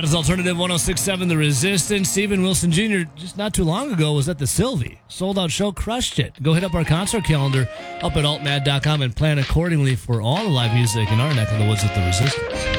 That is Alternative 106.7 The Resistance. Steven Wilson Jr. just not too long ago was at the Sylvie. Sold out show, crushed it. Go hit up our concert calendar up at altmad.com and plan accordingly for all the live music in our neck of the woods with The Resistance.